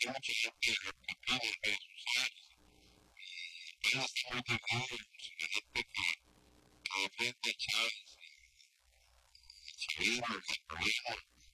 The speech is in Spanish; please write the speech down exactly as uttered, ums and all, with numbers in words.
hay mucha gente activa en redes sociales. El país está muy dividido, la gente que, que defiende a Chávez, el chavismo, el comunismo,